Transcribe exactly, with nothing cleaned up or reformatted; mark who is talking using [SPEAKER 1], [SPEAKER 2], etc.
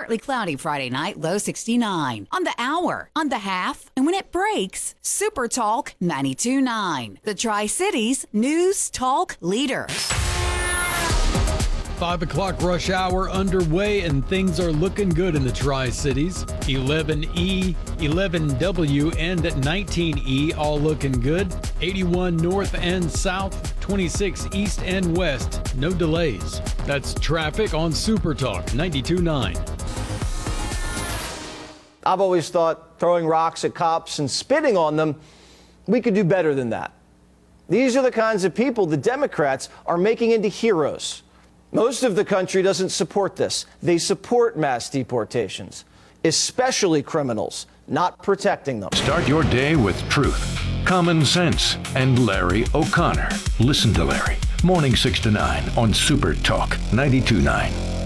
[SPEAKER 1] Partly cloudy Friday night, low sixty-nine. On the hour, on the half, and when it breaks, Super Talk ninety-two point nine. The Tri-Cities News Talk leader.
[SPEAKER 2] Five o'clock rush hour underway, and things are looking good in the Tri-Cities. eleven E, eleven W, and nineteen E all looking good. eighty-one north and south, twenty-six east and west. No delays. That's traffic on Super Talk ninety-two point nine.
[SPEAKER 3] I've always thought throwing rocks at cops and spitting on them, we could do better than that. These are the kinds of people the Democrats are making into heroes. Most of the country doesn't support this. They support mass deportations, especially criminals, not protecting them.
[SPEAKER 4] Start your day with truth, common sense, and Larry O'Connor. Listen to Larry. Morning six to nine on Super Talk ninety-two point nine.